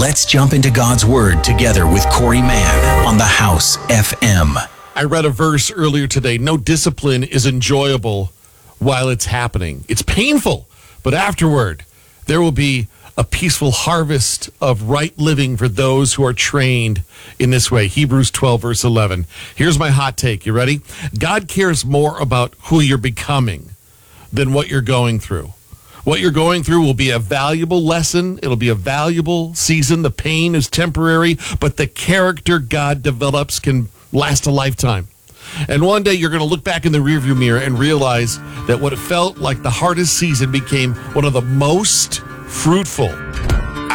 Let's jump into God's Word together with Corey Mann on the House FM. I read a verse earlier today. No discipline is enjoyable while it's happening. It's painful, but afterward, there will be a peaceful harvest of right living for those who are trained in this way. Hebrews 12, verse 11. Here's my hot take. You ready? God cares more about who you're becoming than what you're going through. What you're going through will be a valuable lesson. It'll be a valuable season. The pain is temporary, but the character God develops can last a lifetime. And one day you're going to look back in the rearview mirror and realize that what felt like the hardest season became one of the most fruitful.